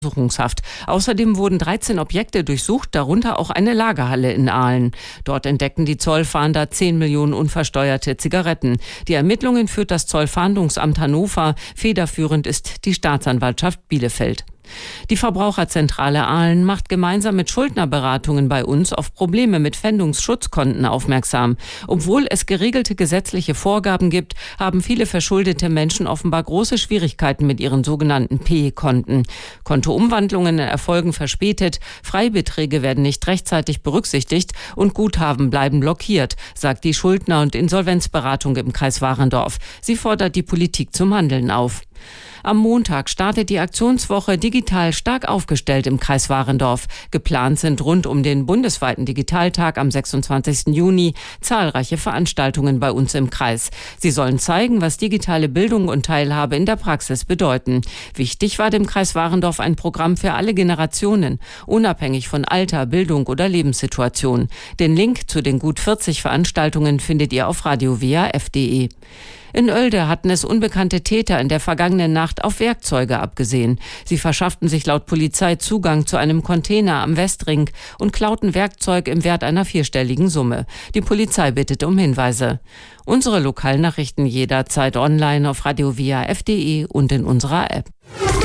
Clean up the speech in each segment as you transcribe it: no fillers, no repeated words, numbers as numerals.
Untersuchungshaft. Außerdem wurden 13 Objekte durchsucht, darunter auch eine Lagerhalle in Aalen. Dort entdeckten die Zollfahnder 10 Millionen unversteuerte Zigaretten. Die Ermittlungen führt das Zollfahndungsamt Hannover. Federführend ist die Staatsanwaltschaft Bielefeld. Die Verbraucherzentrale Aalen macht gemeinsam mit Schuldnerberatungen bei uns auf Probleme mit Pfändungsschutzkonten aufmerksam. Obwohl es geregelte gesetzliche Vorgaben gibt, haben viele verschuldete Menschen offenbar große Schwierigkeiten mit ihren sogenannten P-Konten. Kontoumwandlungen erfolgen verspätet, Freibeträge werden nicht rechtzeitig berücksichtigt und Guthaben bleiben blockiert, sagt die Schuldner- und Insolvenzberatung im Kreis Warendorf. Sie fordert die Politik zum Handeln auf. Am Montag startet die Aktionswoche Digital stark aufgestellt im Kreis Warendorf. Geplant sind rund um den bundesweiten Digitaltag am 26. Juni zahlreiche Veranstaltungen bei uns im Kreis. Sie sollen zeigen, was digitale Bildung und Teilhabe in der Praxis bedeuten. Wichtig war dem Kreis Warendorf ein Programm für alle Generationen, unabhängig von Alter, Bildung oder Lebenssituation. Den Link zu den gut 40 Veranstaltungen findet ihr auf radio-waf.de. In Oelde hatten es unbekannte Täter in der vergangenen Nacht auf Werkzeuge abgesehen. Sie verschafften sich laut Polizei Zugang zu einem Container am Westring und klauten Werkzeug im Wert einer 4-stelligen Summe. Die Polizei bittet um Hinweise. Unsere Lokalnachrichten jederzeit online auf radio-waf.de und in unserer App.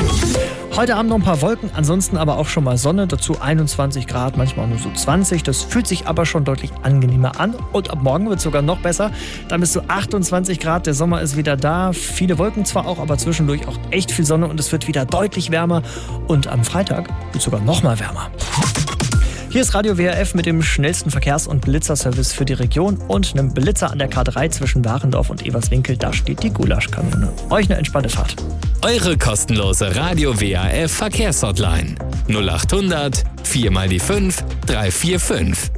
Heute Abend noch ein paar Wolken, ansonsten aber auch schon mal Sonne, dazu 21 Grad, manchmal auch nur so 20. Das fühlt sich aber schon deutlich angenehmer an und ab morgen wird es sogar noch besser. Dann bis zu 28 Grad, der Sommer ist wieder da. Viele Wolken zwar auch, aber zwischendurch auch echt viel Sonne und es wird wieder deutlich wärmer. Und am Freitag wird es sogar noch mal wärmer. Hier ist Radio WRF mit dem schnellsten Verkehrs- und Blitzerservice für die Region und einem Blitzer an der K3 zwischen Warendorf und Eberswinkel. Da steht die Gulaschkanone. Euch eine entspannte Fahrt. Eure kostenlose Radio WRF Verkehrshotline 0800 4 mal die 5 345.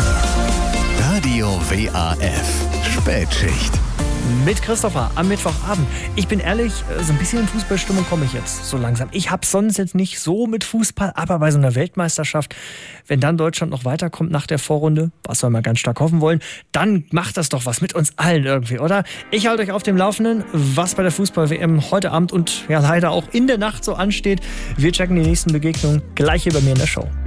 Radio WRF Spätschicht. Mit Christopher am Mittwochabend. Ich bin ehrlich, so ein bisschen in Fußballstimmung komme ich jetzt so langsam. Ich habe sonst jetzt nicht so mit Fußball, aber bei so einer Weltmeisterschaft, wenn dann Deutschland noch weiterkommt nach der Vorrunde, was wir mal ganz stark hoffen wollen, dann macht das doch was mit uns allen irgendwie, oder? Ich halte euch auf dem Laufenden, was bei der Fußball-WM heute Abend und ja leider auch in der Nacht so ansteht. Wir checken die nächsten Begegnungen gleich hier bei mir in der Show.